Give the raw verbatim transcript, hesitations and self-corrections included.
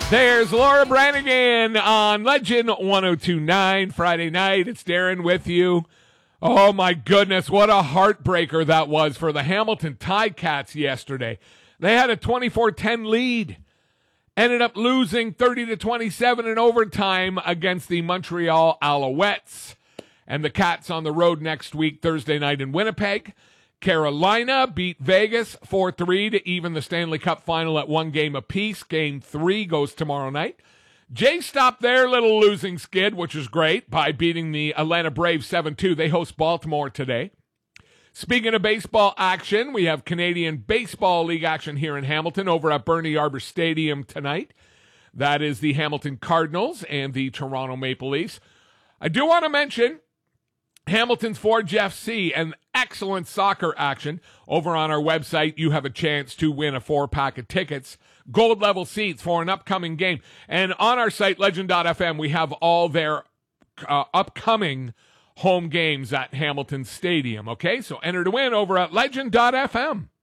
There's Laura Branigan on Legend one oh two point nine Friday night. It's Darren with you. Oh, my goodness, what a heartbreaker that was for the Hamilton Ticats yesterday. They had a twenty-four ten lead, ended up losing thirty to twenty-seven in overtime against the Montreal Alouettes. And the Cats on the road next week, Thursday night in Winnipeg. Carolina beat Vegas four three to even the Stanley Cup final at one game apiece. Game three goes tomorrow night. Jays stopped their little losing skid, which is great, by beating the Atlanta Braves seven two. They host Baltimore today. Speaking of baseball action, we have Canadian Baseball League action here in Hamilton over at Bernie Arbor Stadium tonight. That is the Hamilton Cardinals and the Toronto Maple Leafs. I do want to mention Hamilton's Forge F C, an excellent soccer action. Over on our website, you have a chance to win a four-pack of tickets, gold-level seats for an upcoming game. And on our site, legend dot f m, we have all their uh, upcoming home games at Hamilton Stadium, okay? So enter to win over at legend dot f m.